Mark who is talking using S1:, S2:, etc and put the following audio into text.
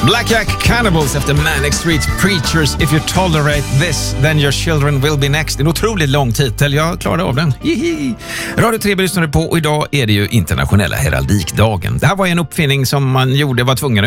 S1: Black Jack Cannibals efter Manic Street Preachers. If you tolerate this, then your children will be next. En otroligt lång titel, jag klarade av den. Hihi. Radio 3 lyssnade på och idag är det ju internationella heraldikdagen. Det här var en uppfinning som man gjorde, var tvungen